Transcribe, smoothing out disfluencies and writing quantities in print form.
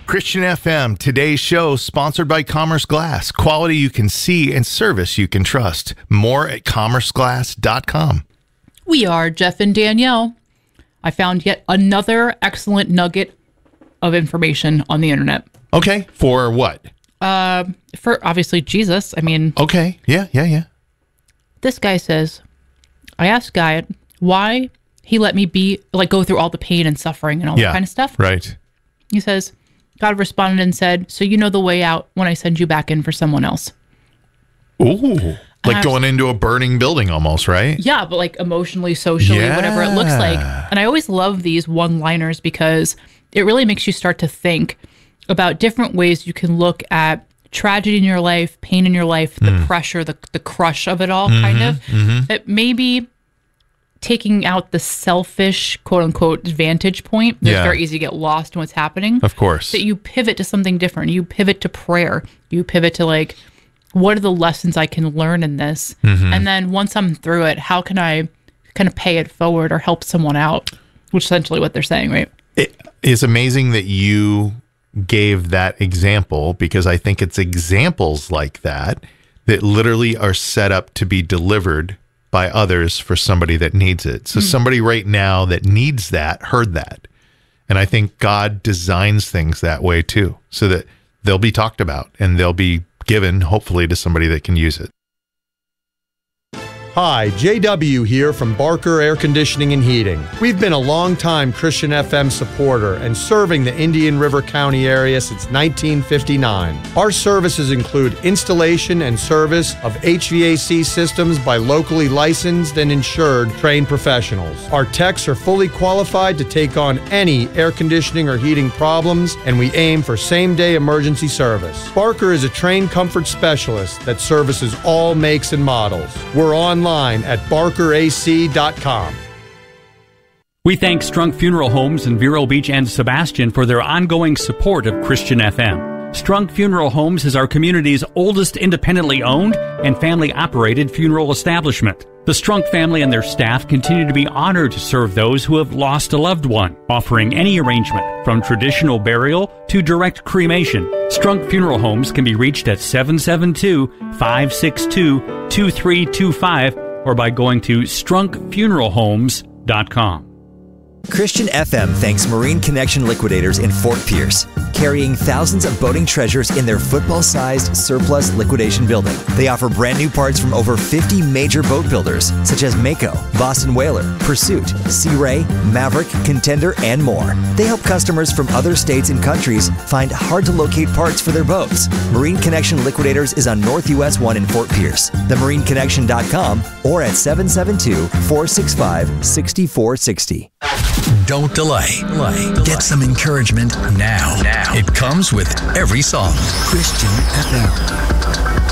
Christian FM, today's show sponsored by Commerce Glass. Quality you can see and service you can trust. More at commerceglass.com. We are Jeff and Danielle. I found yet another excellent nugget of information on the internet. Okay, for what? For obviously Jesus. I mean, okay, yeah. This guy says, I asked God why he let me go through all the pain and suffering and all that kind of stuff. Right. He says, God responded and said, so you know the way out when I send you back in for someone else. Ooh, like going into a burning building almost, right? Yeah, but like emotionally, socially, whatever it looks like. And I always love these one-liners because it really makes you start to think about different ways you can look at tragedy in your life, pain in your life, the pressure, the crush of it all, kind of. That maybe taking out the selfish, quote unquote, vantage point, it's very easy to get lost in what's happening. Of course. That you pivot to something different. You pivot to prayer. You pivot to like, what are the lessons I can learn in this? And then once I'm through it, how can I kind of pay it forward or help someone out? Which is essentially what they're saying, right? It is amazing that you gave that example, because I think it's examples like that that literally are set up to be delivered by others for somebody that needs it. So somebody right now that needs that heard that. And I think God designs things that way too, so that they'll be talked about and they'll be given, hopefully, to somebody that can use it. Hi, JW here from Barker Air Conditioning and Heating. We've been a long-time Christian FM supporter and serving the Indian River County area since 1959. Our services include installation and service of HVAC systems by locally licensed and insured trained professionals. Our techs are fully qualified to take on any air conditioning or heating problems, and we aim for same-day emergency service. Barker is a trained comfort specialist that services all makes and models. We're online at barkerac.com. We thank Strunk Funeral Homes in Vero Beach and Sebastian for their ongoing support of Christian FM. Strunk Funeral Homes is our community's oldest independently owned and family-operated funeral establishment. The Strunk family and their staff continue to be honored to serve those who have lost a loved one, offering any arrangement from traditional burial to direct cremation. Strunk Funeral Homes can be reached at 772-562-2325 or by going to strunkfuneralhomes.com. Christian FM thanks Marine Connection Liquidators in Fort Pierce, carrying thousands of boating treasures in their football-sized surplus liquidation building. They offer brand new parts from over 50 major boat builders, such as Mako, Boston Whaler, Pursuit, Sea Ray, Maverick, Contender, and more. They help customers from other states and countries find hard-to-locate parts for their boats. Marine Connection Liquidators is on North US 1 in Fort Pierce, themarineconnection.com, or at 772-465-6460. Don't delay. Get some encouragement now. It comes with every song. Christian FM.